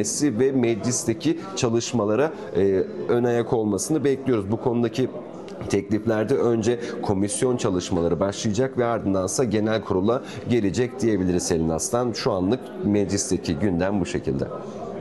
gelmesi ve meclisteki çalışmalara ön ayak olmasını bekliyoruz. Bu konudaki tekliflerde önce komisyon çalışmaları başlayacak ve ardındansa genel kurula gelecek diyebiliriz Selin Aslan. Şu anlık meclisteki gündem bu şekilde.